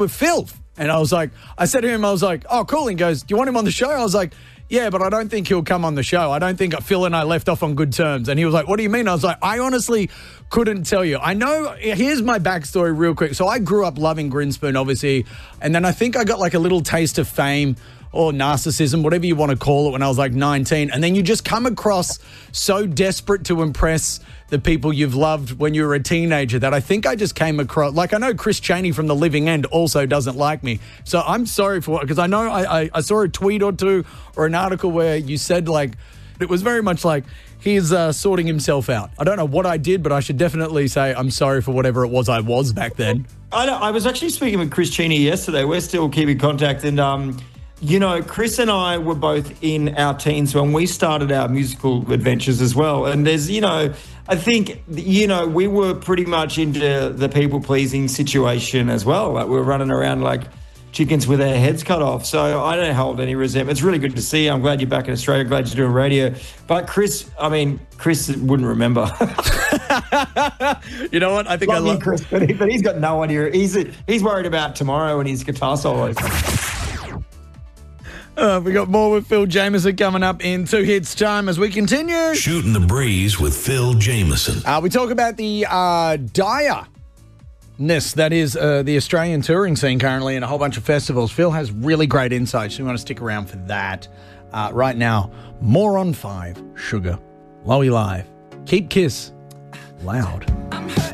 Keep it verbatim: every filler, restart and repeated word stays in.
with Phil. And I was like, I said to him, I was like, oh, cool. And he goes, do you want him on the show? I was like, yeah, but I don't think he'll come on the show. I don't think Phil and I left off on good terms. And he was like, what do you mean? I was like, I honestly couldn't tell you. I know, here's my backstory real quick. So I grew up loving Grinspoon, obviously. And then I think I got like a little taste of fame or narcissism, whatever you want to call it, when I was like nineteen. And then you just come across so desperate to impress the people you've loved when you were a teenager that I think I just came across, like I know Chris Cheney from The Living End also doesn't like me. So I'm sorry for it, because I know I, I, I saw a tweet or two or an article where you said like, it was very much like he's uh, sorting himself out. I don't know what I did, but I should definitely say I'm sorry for whatever it was I was back then. I, know, I was actually speaking with Chris Cheney yesterday. We're still keeping contact, and um, you know, Chris and I were both in our teens when we started our musical adventures as well. And there's, you know, I think, you know, we were pretty much into the people-pleasing situation as well. Like we were running around like chickens with their heads cut off. So I don't hold any resentment. It's really good to see you. I'm glad you're back in Australia. Glad you're doing radio. But Chris, I mean, Chris wouldn't remember. You know what? I think love I love Chris, but, he, but he's got no idea. He's he's worried about tomorrow and his guitar solos. Uh, we got more with Phil Jameson coming up in Two Hits time as we continue. Shooting the Breeze with Phil Jameson. Uh, we talk about the uh, direness that is uh, the Australian touring scene currently in a whole bunch of festivals. Phil has really great insights, so we want to stick around for that. Uh, right now, more on five, Sugar, Lowy Live. Keep Kiss loud.